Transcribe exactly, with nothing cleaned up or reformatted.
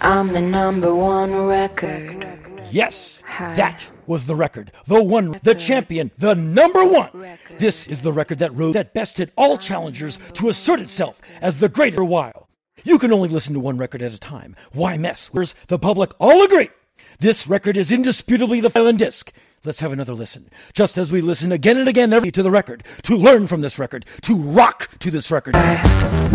I'm the number one record. Yes, that was the record. The one, the champion, the number one. This is the record that rose, that bested all challengers to assert itself as the greater while. You can only listen to one record at a time. Why mess? Where's the public all agree? This record is indisputably the violin disc. Let's have another listen. Just as we listen again and again every to the record, to learn from this record, to rock to this record.